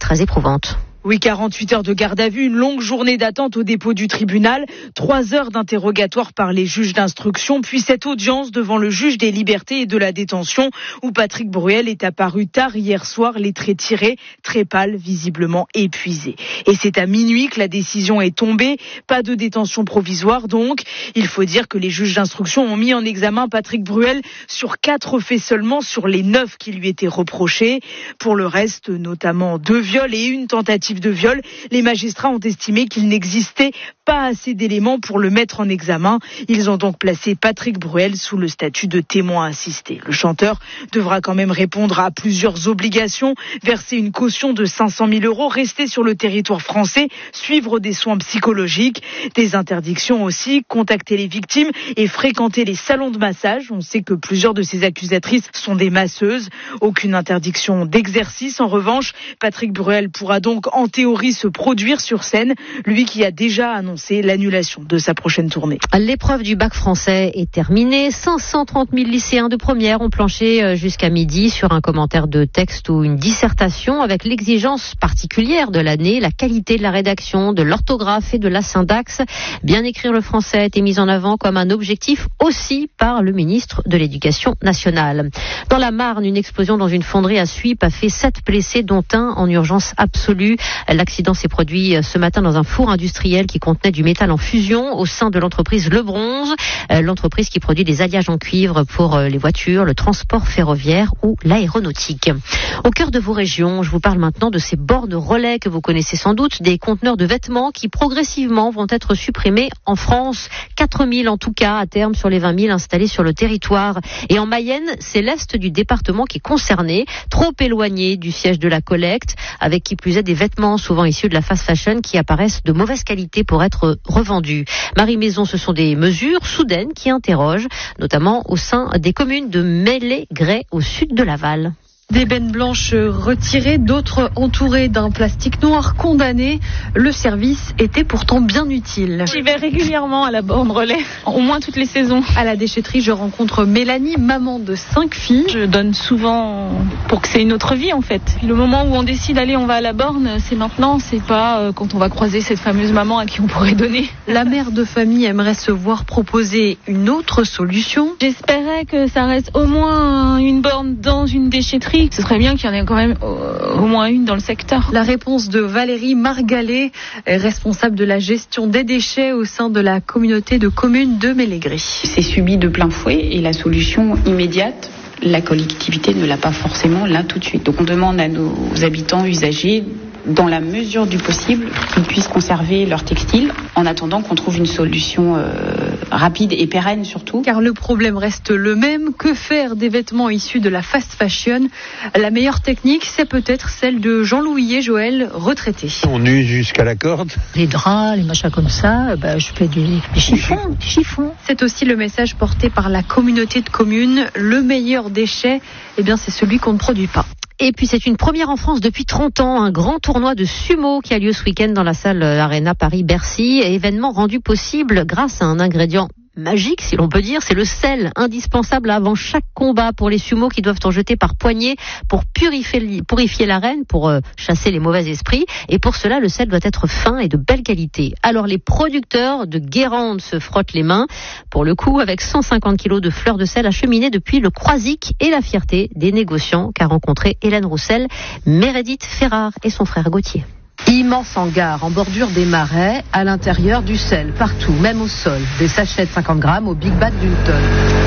très éprouvante. Oui, 48 heures de garde à vue, une longue journée d'attente au dépôt du tribunal, 3 heures d'interrogatoire par les juges d'instruction, puis cette audience devant le juge des libertés et de la détention où Patrick Bruel est apparu tard hier soir, les traits tirés, très pâle, visiblement épuisé. Et c'est à minuit que la décision est tombée, pas de détention provisoire donc. Il faut dire que les juges d'instruction ont mis en examen Patrick Bruel sur 4 faits seulement sur les 9 qui lui étaient reprochés. Pour le reste, notamment 2 viols et une tentative de viol, les magistrats ont estimé qu'il n'existait pas assez d'éléments pour le mettre en examen. Ils ont donc placé Patrick Bruel sous le statut de témoin assisté. Le chanteur devra quand même répondre à plusieurs obligations, verser une caution de 500 000 €, rester sur le territoire français, suivre des soins psychologiques, des interdictions aussi, contacter les victimes et fréquenter les salons de massage. On sait que plusieurs de ces accusatrices sont des masseuses. Aucune interdiction d'exercice. En revanche, Patrick Bruel pourra donc en théorie se produire sur scène, lui qui a déjà annoncé l'annulation de sa prochaine tournée. L'épreuve du bac français est terminée. 530 000 lycéens de première ont planché jusqu'à midi sur un commentaire de texte ou une dissertation avec l'exigence particulière de l'année, la qualité de la rédaction, de l'orthographe et de la syntaxe. Bien écrire le français a été mis en avant comme un objectif aussi par le ministre de l'Éducation nationale. Dans la Marne, une explosion dans une fonderie à Suippes a fait 7 blessés, dont un en urgence absolue. L'accident s'est produit ce matin dans un four industriel qui contenait du métal en fusion au sein de l'entreprise Le Bronze, l'entreprise qui produit des alliages en cuivre pour les voitures, le transport ferroviaire ou l'aéronautique. Au cœur de vos régions, je vous parle maintenant de ces bornes relais que vous connaissez sans doute, des conteneurs de vêtements qui progressivement vont être supprimés en France. 4 000 en tout cas à terme sur les 20 000 installés sur le territoire. Et en Mayenne, c'est l'est du département qui est concerné, trop éloigné du siège de la collecte, avec qui plus est des vêtements souvent issus de la fast fashion qui apparaissent de mauvaise qualité pour être revendus. Marie Maison, ce sont des mesures soudaines qui interrogent, notamment au sein des communes de Mêlée-Grès au sud de Laval. Des bennes blanches retirées, d'autres entourées d'un plastique noir condamné. Le service était pourtant bien utile. J'y vais régulièrement à la borne relais, au moins toutes les saisons. À la déchetterie, je rencontre Mélanie, maman de 5 filles. Je donne souvent pour que c'est une autre vie en fait. Le moment où on décide d'aller, on va à la borne, c'est maintenant, c'est pas quand on va croiser cette fameuse maman à qui on pourrait donner. La mère de famille aimerait se voir proposer une autre solution. J'espérais que ça reste au moins une borne dans une déchetterie. Ce serait bien qu'il y en ait quand même au moins une dans le secteur. La réponse de Valérie Margalet, responsable de la gestion des déchets au sein de la communauté de communes de Mêlée-Grès. C'est subi de plein fouet et la solution immédiate, la collectivité ne l'a pas forcément là tout de suite. Donc on demande à nos habitants usagers, dans la mesure du possible, qu'ils puissent conserver leurs textiles en attendant qu'on trouve une solution rapide et pérenne surtout. Car le problème reste le même. Que faire des vêtements issus de la fast fashion ? La meilleure technique, c'est peut-être celle de Jean-Louis Joël, retraité. On use jusqu'à la corde. Les draps, les machins comme ça, je fais des chiffons. C'est aussi le message porté par la communauté de communes. Le meilleur déchet, c'est celui qu'on ne produit pas. Et puis c'est une première en France depuis 30 ans, un grand tournoi de sumo qui a lieu ce week-end dans la salle Arena Paris-Bercy, événement rendu possible grâce à un ingrédient magique, si l'on peut dire, c'est le sel, indispensable avant chaque combat pour les sumos qui doivent en jeter par poignées pour purifier l'arène, pour chasser les mauvais esprits. Et pour cela, le sel doit être fin et de belle qualité. Alors les producteurs de Guérande se frottent les mains, pour le coup, avec 150 kilos de fleurs de sel acheminées depuis le Croisic, et la fierté des négociants qu'a rencontré Hélène Roussel, Meredith Ferrard et son frère Gauthier. Immense hangar en bordure des marais, à l'intérieur du sel, partout, même au sol. Des sachets de 50 grammes au big bag d'une tonne.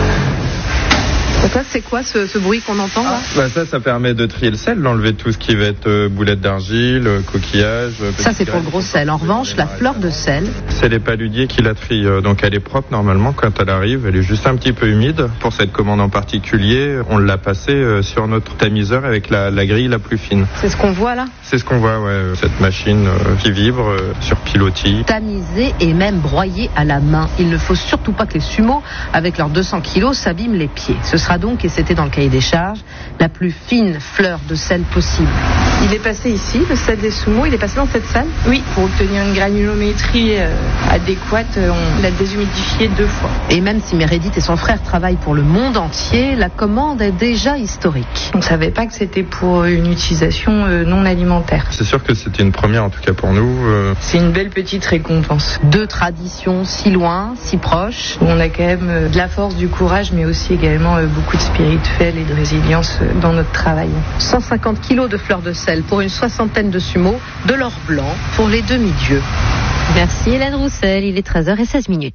Ça, c'est quoi ce bruit qu'on entend là ? Ça permet de trier le sel, d'enlever tout ce qui va être boulettes d'argile, coquillages. Ça, c'est pour le gros sel. En revanche, la fleur de sel... C'est les paludiers qui la trient. Donc elle est propre normalement quand elle arrive. Elle est juste un petit peu humide. Pour cette commande en particulier, on l'a passée sur notre tamiseur avec la grille la plus fine. C'est ce qu'on voit là ? C'est ce qu'on voit, ouais. Cette machine qui vibre sur pilotis. Tamisé et même broyé à la main. Il ne faut surtout pas que les sumos, avec leurs 200 kilos, s'abîment les pieds. Ce sera sera donc, et c'était dans le cahier des charges, la plus fine fleur de sel possible. Il est passé ici, le sel des sumo, il est passé dans cette salle. Oui, pour obtenir une granulométrie adéquate, on l'a déshumidifié 2 fois. Et même si Meredith et son frère travaillent pour le monde entier, la commande est déjà historique. On ne savait pas que c'était pour une utilisation non alimentaire. C'est sûr que c'était une première, en tout cas pour nous. C'est une belle petite récompense. 2 traditions si loin, si proches. On a quand même de la force, du courage, mais aussi également beaucoup de spirituel et de résilience dans notre travail. 150 kilos de fleurs de sel pour une 60aine de sumo, de l'or blanc pour les demi-dieux. Merci Hélène Roussel, il est 13h16.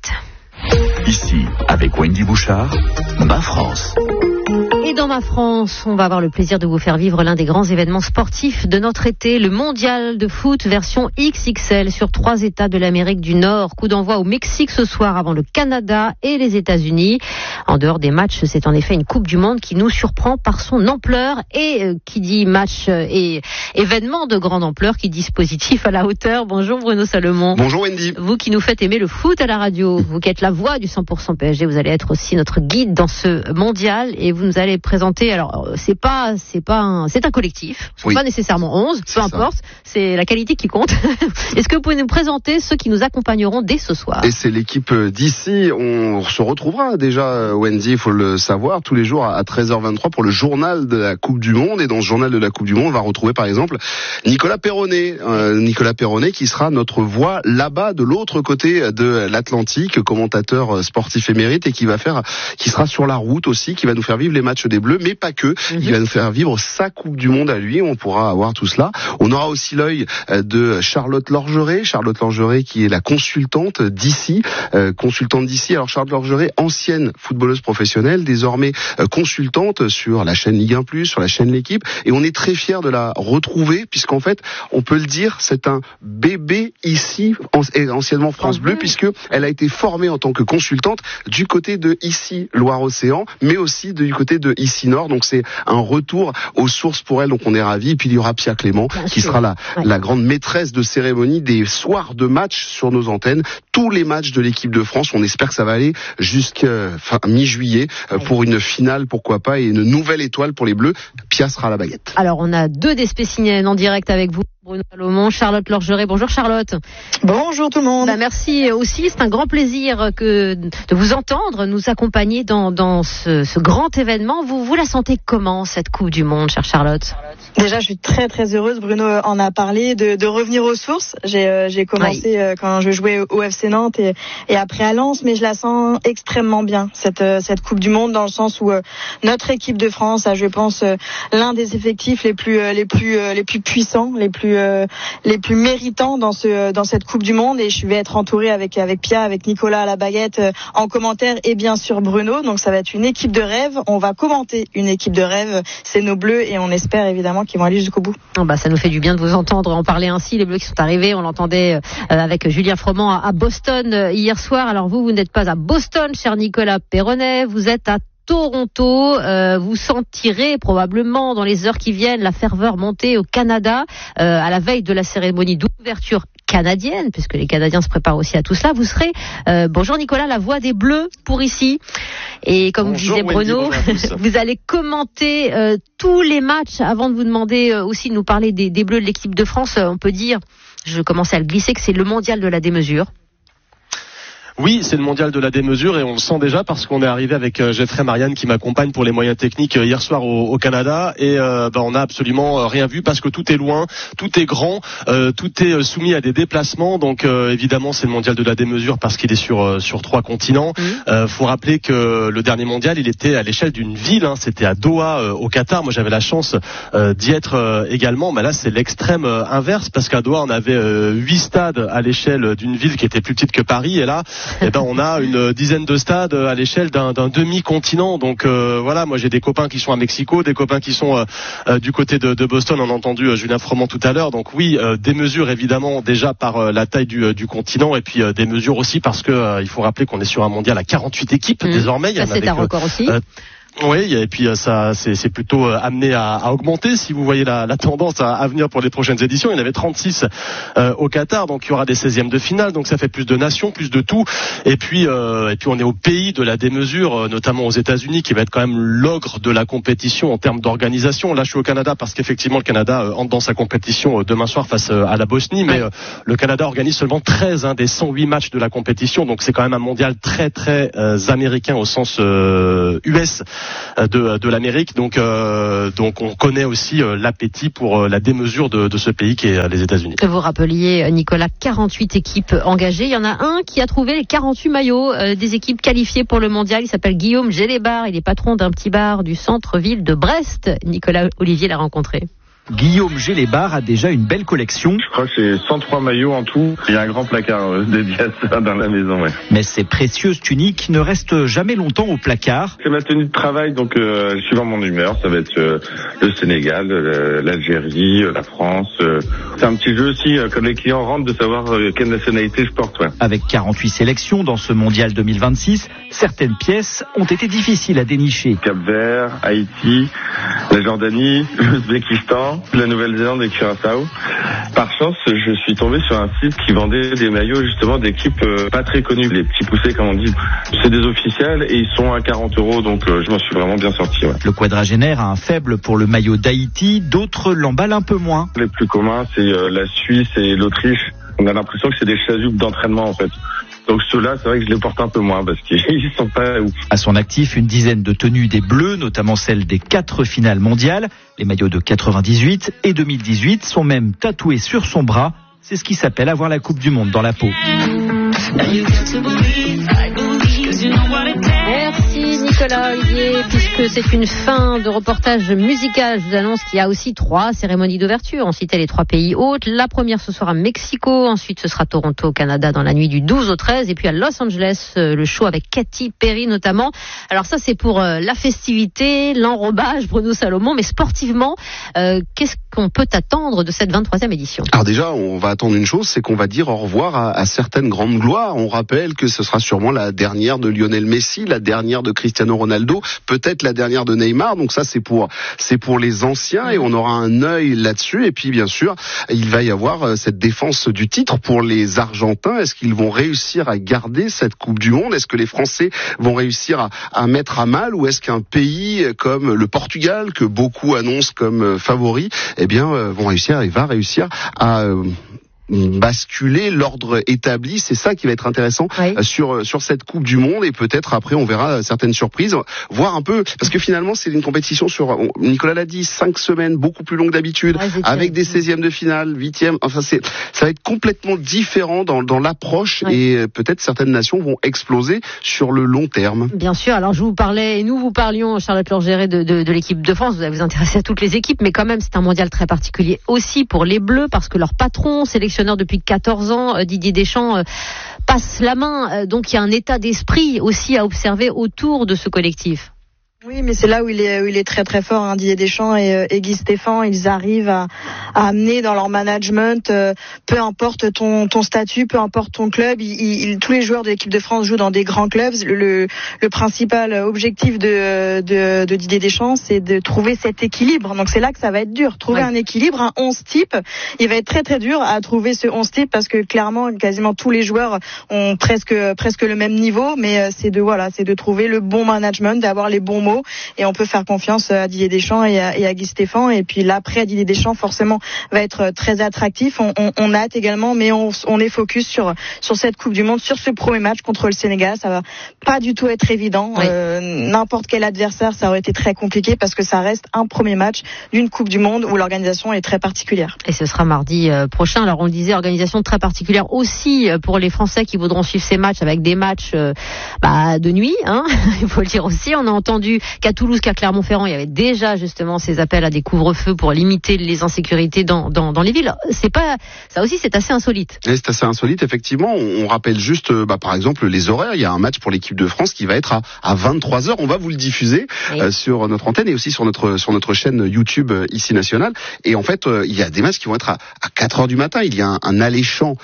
Ici, avec Wendy Bouchard, Ma France. Et dans Ma France, on va avoir le plaisir de vous faire vivre l'un des grands événements sportifs de notre été, le mondial de foot version XXL sur 3 États de l'Amérique du Nord. Coup d'envoi au Mexique ce soir avant le Canada et les États-Unis. En dehors des matchs, c'est en effet une Coupe du Monde qui nous surprend par son ampleur et qui dit match et événement de grande ampleur, qui dit dispositif à la hauteur. Bonjour Bruno Salomon. Bonjour Wendy. Vous qui nous faites aimer le foot à la radio, vous qui êtes la voix du 100% PSG, vous allez être aussi notre guide dans ce mondial et vous nous allez présenter. Alors c'est un collectif, oui. Pas nécessairement 11, peu importe, c'est la qualité qui compte. Est-ce que vous pouvez nous présenter ceux qui nous accompagneront dès ce soir? Et c'est l'équipe d'ici. On se retrouvera déjà, Wendy, il faut le savoir, tous les jours à 13h23 pour le journal de la Coupe du Monde. Et dans ce journal de la Coupe du Monde, on va retrouver par exemple Nicolas Perronnet. Nicolas Perronnet qui sera notre voix là-bas de l'autre côté de l'Atlantique, commentateur sportif émérite et qui sera sur la route aussi, qui va nous faire vivre les matchs des Bleus, mais pas que. Il va nous faire vivre sa Coupe du Monde à lui. On pourra avoir tout cela. On aura aussi l'œil de Charlotte Lorgeret. Charlotte Lorgeret qui est la consultante d'ici. Alors Charlotte Lorgeret, ancienne footballeuse professionnelle, désormais consultante sur la chaîne Ligue 1+, sur la chaîne L'Équipe. Et on est très fiers de la retrouver puisqu'en fait, on peut le dire, c'est un bébé ici, anciennement France Bleu, puisque elle a été formée en tant que consultante du côté de ici Loire-Océan, mais aussi du côté de ici Nord. Donc c'est un retour aux sources pour elle. Donc on est ravis. Et puis il y aura Pia Clément qui sera la grande maîtresse de cérémonie des soirs de match sur nos antennes. Tous les matchs de l'équipe de France. On espère que ça va aller jusqu'à mi-juillet pour une finale, pourquoi pas, et une nouvelle étoile pour les Bleus. Pia sera à la baguette. Alors on a 2 des spécimens en direct avec vous. Bruno Salomon, Charlotte Lorgeret. Bonjour Charlotte. Bonjour tout le monde. Merci aussi, c'est un grand plaisir de vous entendre, nous accompagner dans ce grand événement. Vous la sentez comment cette Coupe du Monde, chère Charlotte? Déjà, je suis très très heureuse, Bruno en a parlé, de revenir aux sources. J'ai commencé quand je jouais au FC Nantes et après à Lens, mais je la sens extrêmement bien, cette Coupe du Monde, dans le sens où notre équipe de France a, je pense, l'un des effectifs les plus puissants, les plus méritants dans cette Coupe du Monde, et je vais être entourée avec Pia, avec Nicolas à la baguette en commentaire, et bien sûr Bruno. Donc ça va être une équipe de rêve. On va commenter une équipe de rêve. C'est nos Bleus et on espère évidemment qu'ils vont aller jusqu'au bout. Ça nous fait du bien de vous entendre en parler ainsi. Les Bleus qui sont arrivés, on l'entendait avec Julien Froment à Boston hier soir. Alors vous n'êtes pas à Boston, cher Nicolas Perronnet, vous êtes à Toronto. Vous sentirez probablement dans les heures qui viennent la ferveur monter au Canada à la veille de la cérémonie d'ouverture canadienne, puisque les Canadiens se préparent aussi à tout cela. Vous serez, bonjour Nicolas, la voix des Bleus pour ici. Et comme vous disait Bruno, vous allez commenter tous les matchs. Avant de vous demander aussi de nous parler des Bleus de l'équipe de France, on peut dire, je commençais à le glisser, que c'est le mondial de la démesure. Oui, c'est le mondial de la démesure et on le sent déjà parce qu'on est arrivé avec Geoffrey Marianne qui m'accompagne pour les moyens techniques hier soir au Canada et on n'a absolument rien vu parce que tout est loin, tout est grand, tout est soumis à des déplacements. Donc évidemment c'est le mondial de la démesure parce qu'il est sur 3 continents. Faut rappeler que le dernier mondial il était à l'échelle d'une ville, c'était à Doha au Qatar. Moi j'avais la chance d'y être également, mais là c'est l'extrême inverse parce qu'à Doha on avait 8 stades à l'échelle d'une ville qui était plus petite que Paris et là on a une dizaine de stades à l'échelle d'un demi-continent. Donc voilà, moi j'ai des copains qui sont à Mexico, des copains qui sont du côté de Boston. On a entendu Julien Froment tout à l'heure. Donc oui, des mesures évidemment déjà par la taille du continent et puis des mesures aussi parce que il faut rappeler qu'on est sur un mondial à 48 équipes désormais. Ça c'est un record aussi. Oui, et puis ça, c'est plutôt amené à augmenter. Si vous voyez la tendance à venir pour les prochaines éditions, il y en avait 36 au Qatar, donc il y aura des 16e de finale, donc ça fait plus de nations, plus de tout. Et puis on est au pays de la démesure, notamment aux États-Unis, qui va être quand même l'ogre de la compétition en termes d'organisation. Là, je suis au Canada parce qu'effectivement le Canada entre dans sa compétition demain soir face à la Bosnie, mais le Canada organise seulement 13 des 108 matchs de la compétition, donc c'est quand même un mondial très très américain au sens US. De l'Amérique, donc on connaît aussi l'appétit pour la démesure de ce pays qui est les États-Unis. Vous rappeliez, Nicolas, 48 équipes engagées. Il y en a un qui a trouvé les 48 maillots des équipes qualifiées pour le mondial. Il s'appelle Guillaume Gélébar. Il est patron d'un petit bar du centre-ville de Brest. Nicolas Olivier l'a rencontré. Guillaume Gélébar a déjà une belle collection. Je crois que c'est 103 maillots en tout. Il y a un grand placard dédié à ça dans la maison. Ouais. Mais ces précieuses tuniques ne restent jamais longtemps au placard. C'est ma tenue de travail, donc suivant mon humeur, ça va être le Sénégal, l'Algérie, la France. C'est un petit jeu aussi, quand les clients rentrent, de savoir quelle nationalité je porte. Ouais. Avec 48 sélections dans ce mondial 2026, certaines pièces ont été difficiles à dénicher. Cap-Vert, Haïti, la Jordanie, l'Ouzbékistan, la Nouvelle-Zélande et Curaçao. Par chance, je suis tombé sur un site qui vendait des maillots justement d'équipes pas très connues, les petits poussés comme on dit. C'est des officiels et ils sont à 40 €, donc je m'en suis vraiment bien sorti. Ouais. Le quadragénaire a un faible pour le maillot d'Haïti, d'autres l'emballent un peu moins. Les plus communs, c'est la Suisse et l'Autriche. On a l'impression que c'est des chasubles d'entraînement en fait. Donc ceux-là, c'est vrai que je les porte un peu moins parce qu'ils sont pas ouf. À son actif, une dizaine de tenues des Bleus, notamment celles des 4 finales mondiales. Les maillots de 98 et 2018 sont même tatoués sur son bras. C'est ce qui s'appelle avoir la Coupe du Monde dans la peau. Merci Nicolas Olivier, puisque c'est une fin de reportage musical. Je vous annonce qu'il y a aussi 3 cérémonies d'ouverture. On citait les 3 pays hôtes. La première ce soir à Mexico, ensuite ce sera Toronto au Canada dans la nuit du 12 au 13 et puis à Los Angeles, le show avec Katy Perry notamment. Alors ça c'est pour la festivité, l'enrobage, Bruno Salomon, mais sportivement, qu'est-ce qu'on peut attendre de cette 23e édition? Alors déjà, on va attendre une chose, c'est qu'on va dire au revoir à certaines grandes gloires. On rappelle que ce sera sûrement la dernière de Lionel Messi, la dernière de Cristiano Ronaldo, peut-être la dernière de Neymar. Donc ça, c'est pour les anciens et on aura un œil là-dessus. Et puis bien sûr, il va y avoir cette défense du titre pour les Argentins. Est-ce qu'ils vont réussir à garder cette Coupe du Monde? Est-ce que les Français vont réussir à mettre à mal, ou est-ce qu'un pays comme le Portugal, que beaucoup annoncent comme favori, eh bien, va réussir à basculer l'ordre établi? C'est ça qui va être intéressant sur cette Coupe du Monde, et peut-être après on verra certaines surprises, voir un peu, parce que finalement c'est une compétition sur, Nicolas l'a dit, 5 semaines, beaucoup plus longue d'habitude, avec des 16e de finale, 8e, enfin ça va être complètement différent dans l'approche, et peut-être certaines nations vont exploser sur le long terme. Bien sûr, alors je vous parlais, et nous vous parlions, Charlotte Lorgeret, de l'équipe de France. Vous allez vous intéresser à toutes les équipes, mais quand même c'est un mondial très particulier aussi pour les Bleus, parce que leur patron, sélectionneur depuis 14 ans, Didier Deschamps, passe la main. Donc il y a un état d'esprit aussi à observer autour de ce collectif. Oui, mais c'est là où il est très très fort, hein. Didier Deschamps et Guy Stéphane, ils arrivent à amener dans leur management, peu importe ton statut, peu importe ton club, tous les joueurs de l'équipe de France jouent dans des grands clubs. Le principal objectif de Didier Deschamps, c'est de trouver cet équilibre. Donc c'est là que ça va être dur, trouver un équilibre, un 11 type. Il va être très très dur à trouver ce 11 type, parce que clairement, quasiment tous les joueurs ont presque le même niveau, mais c'est de trouver le bon management, d'avoir les bons mots. Et on peut faire confiance à Didier Deschamps et à Guy Stéphane. Et puis l'après Didier Deschamps forcément va être très attractif. On a hâte également, mais on est focus sur cette Coupe du Monde, sur ce premier match contre le Sénégal. Ça va pas du tout être évident. N'importe quel adversaire, ça aurait été très compliqué, parce que ça reste un premier match d'une Coupe du Monde où l'organisation est très particulière. Et ce sera mardi prochain. Alors on le disait, organisation très particulière aussi pour les Français qui voudront suivre ces matchs, avec des matchs de nuit, hein. Il faut le dire aussi. On a entendu qu'à Toulouse, qu'à Clermont-Ferrand, il y avait déjà justement ces appels à des couvre-feux pour limiter les insécurités dans les villes. Ça aussi, c'est assez insolite. Et c'est assez insolite, effectivement. On rappelle juste, par exemple, les horaires. Il y a un match pour l'équipe de France qui va être à 23h. On va vous le diffuser sur notre antenne et aussi sur notre chaîne YouTube ici nationale. Et en fait, il y a des matchs qui vont être à 4h du matin. Il y a un alléchant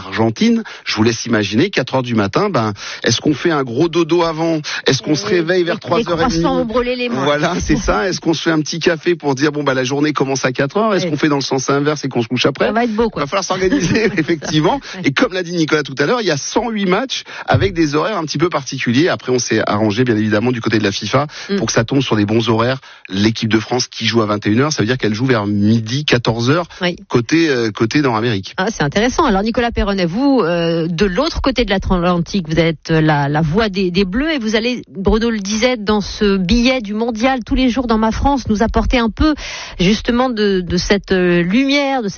Algérie-Argentine. Je vous laisse imaginer, 4h du matin, est-ce qu'on fait un gros dodo avant? Est-ce qu'on se réveille vers vers 3h30. Les croissants ont brûlé les mains. Voilà, c'est ça. Est-ce qu'on se fait un petit café pour dire bon bah la journée commence à 4h? Est-ce qu'on fait dans le sens inverse et qu'on se couche après? Ça va être beau, quoi. Il va falloir s'organiser, effectivement. Et comme l'a dit Nicolas tout à l'heure, il y a 108 matchs avec des horaires un petit peu particuliers. Après, on s'est arrangé, bien évidemment, du côté de la FIFA pour que ça tombe sur les bons horaires. L'équipe de France qui joue à 21h, ça veut dire qu'elle joue vers midi, 14h, côté Nord-Amérique. Ah, c'est intéressant. Alors, Nicolas Perronnet, vous, de l'autre côté de l'Atlantique, vous êtes la voix des Bleus et vous allez, Bruno le disait, dans ce billet du mondial tous les jours dans Ma France, nous apporter un peu, justement, de cette lumière, de cette